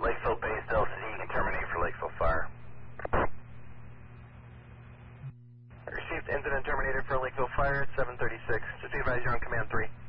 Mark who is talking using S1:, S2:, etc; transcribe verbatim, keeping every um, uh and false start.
S1: Lakeville Base L C, you can terminate for Lakeville Fire. Received incident terminated for Lakeville Fire at seven thirty-six. Just be advised you're on command three.